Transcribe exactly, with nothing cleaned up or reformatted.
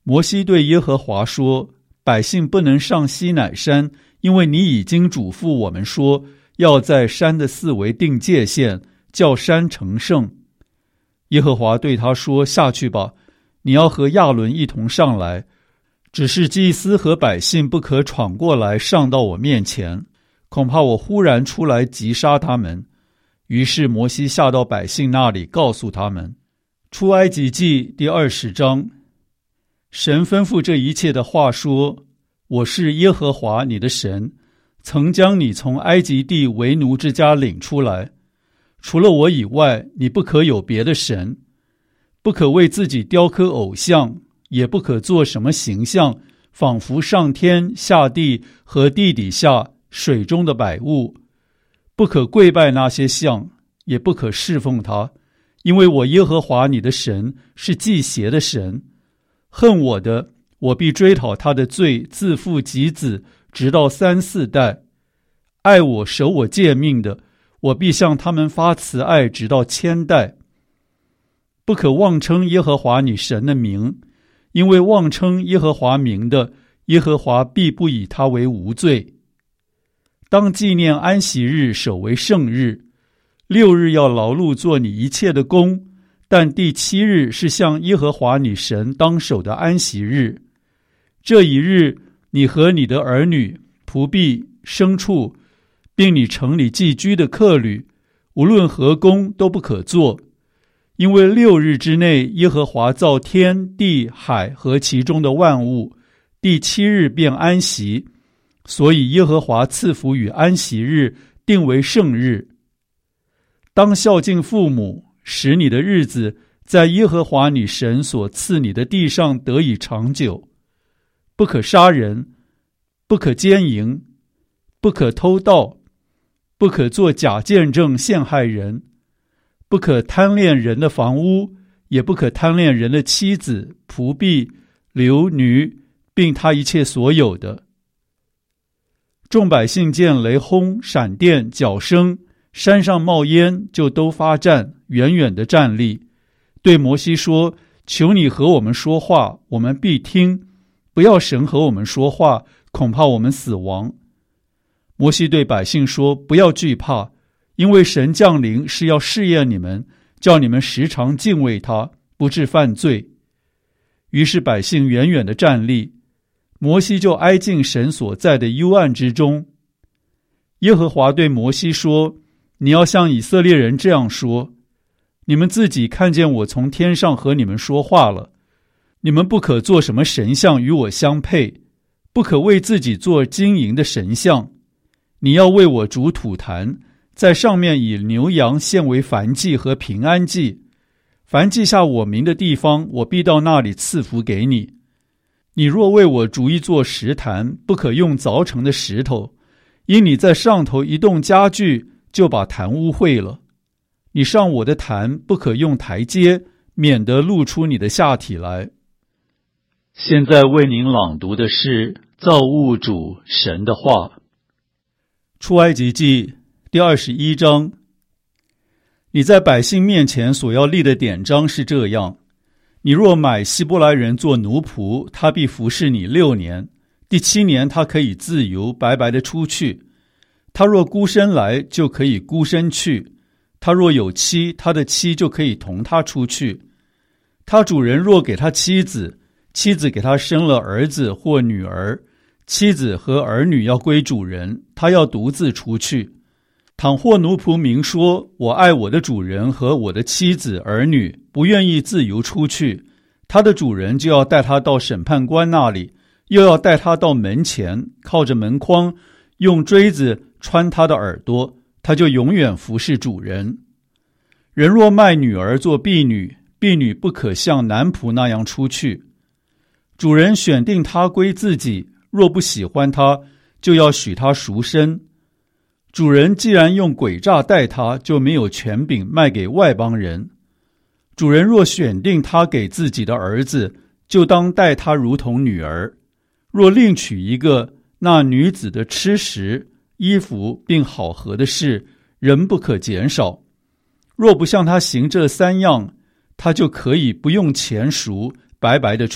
摩西对耶和华说，百姓不能上西乃山，因为你已经嘱咐我们说，要在山的四围定界限，叫山成圣。耶和华对他说，下去吧，你要和亚伦一同上来，只是祭司和百姓不可闯过来上到我面前，恐怕我忽然出来击杀他们。于是摩西下到百姓那里，告诉他们。出埃及记第二十章。神吩咐这一切的话说，我是耶和华你的神，曾将你从埃及地为奴之家领出来。除了我以外，你不可有别的神，不可为自己雕刻偶像，也不可做什么形象，仿佛上天下地和地底下水中的百物，不可跪拜那些像，也不可侍奉他，因为我耶和华你的神是忌邪的神。恨我的，我必追讨他的罪，自父及子，直到三四代；爱我守我诫命的，我必向他们发慈爱，直到千代。不可妄称耶和华你神的名，因为妄称耶和华名的，耶和华必不以他为无罪。当纪念安息日，守为圣日。六日要劳碌做你一切的工，但第七日是向耶和华你神当守的安息日。这一日，你和你的儿女、仆婢、牲畜，并你城里寄居的客旅，无论何工都不可做，因为六日之内耶和华造天地海和其中的万物，第七日便安息，所以耶和华赐福与安息日，定为圣日。当孝敬父母，使你的日子在耶和华你神所赐你的地上得以长久。不可杀人，不可奸淫，不可偷盗，不可作假见证陷害人，不可贪恋人的房屋，也不可贪恋人的妻子、仆婢、流女，并他一切所有的。众百姓见雷轰、闪电、角声，山上冒烟，就都发战，远远的站立，对摩西说，求你和我们说话，我们必听，不要神和我们说话，恐怕我们死亡。摩西对百姓说，不要惧怕，因为神降临是要试验你们，叫你们时常敬畏他，不致犯罪。于是百姓远远的站立，摩西就挨进神所在的幽暗之中。耶和华对摩西说，你要向以色列人这样说，你们自己看见我从天上和你们说话了，你们不可做什么神像与我相配，不可为自己做金银的神像。你要为我煮土坛，在上面以牛羊献为燔祭和平安祭。凡记下我名的地方，我必到那里赐福给你。你若为我筑一座石坛，不可用凿成的石头，因你在上头一动家具，就把坛污秽了。你上我的坛，不可用台阶，免得露出你的下体来。现在为您朗读的是造物主神的话。出埃及记第二十一章。你在百姓面前所要立的典章是这样：你若买希伯来人做奴仆，他必服侍你六年，第七年他可以自由白白的出去。他若孤身来，就可以孤身去；他若有妻，他的妻就可以同他出去。他主人若给他妻子，妻子给他生了儿子或女儿，妻子和儿女要归主人，他要独自出去。倘或奴仆明说，我爱我的主人和我的妻子儿女，不愿意自由出去，他的主人就要带他到审判官那里，又要带他到门前，靠着门框，用锥子穿他的耳朵，他就永远服侍主人。人若卖女儿做婢女，婢女不可像男仆那样出去。主人选定他归自己，若不喜欢他，就要许他赎身。主人既然用诡诈待他，就没有权柄卖给外邦人。主人若选定他给自己的儿子，就当待他如同女儿。若另娶一个，那女子的吃食、衣服并好合的事，人不可减少。若不向他行这三样，他就可以不用钱赎，白白的